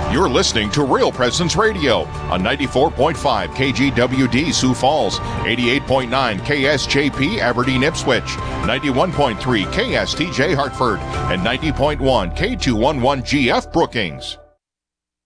You're listening to Real Presence Radio on 94.5 KGWD Sioux Falls, 88.9 KSJP Aberdeen Ipswich, 91.3 KSTJ Hartford, and 90.1 K211GF Brookings.